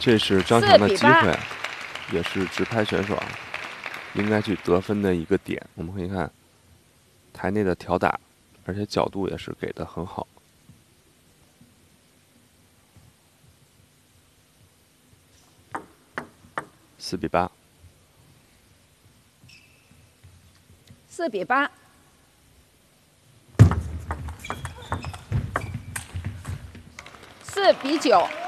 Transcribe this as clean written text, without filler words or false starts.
这是张强的机会，也是直拍选手应该去得分的一个点。我们可以看台内的挑打，而且角度也是给的很好。4比8。 4比8。4比9。